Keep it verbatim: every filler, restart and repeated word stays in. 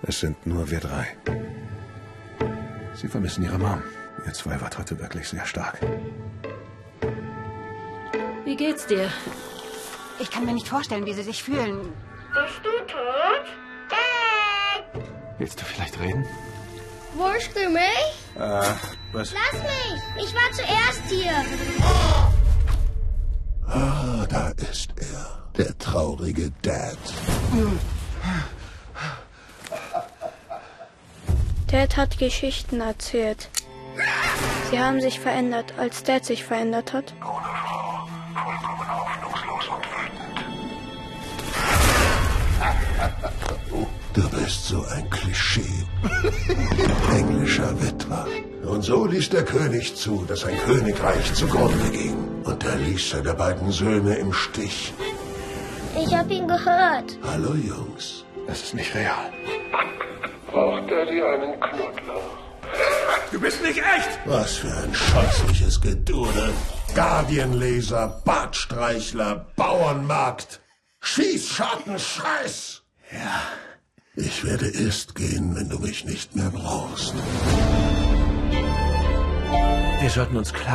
Es sind nur wir drei. Sie vermissen ihre Mom. Ihr zwei wart heute wirklich sehr stark. Wie geht's dir? Ich kann mir nicht vorstellen, wie Sie sich fühlen. Bist du tot? Dad! Willst du vielleicht reden? Willst du mich? Äh, was? Lass mich! Ich war zuerst hier. Ah, da ist er. Der traurige Dad. Dad hat Geschichten erzählt. Sie haben sich verändert, als Dad sich verändert hat. Vollkommen hoffnungslos und wütend. Du bist so ein Klischee. Englischer Witwer. Und so ließ der König zu, dass ein Königreich zugrunde ging. Und er ließ seine beiden Söhne im Stich. Ich hab ihn gehört. Hallo, Jungs. Das ist nicht real. Braucht Daddy einen Knuddler? Du bist nicht echt! Was für ein scheußliches Gedudel. Guardianleser, Bartstreichler, Bauernmarkt. Schießscharten, Scheiß! Ja. Ich werde erst gehen, wenn du mich nicht mehr brauchst. Wir sollten uns klar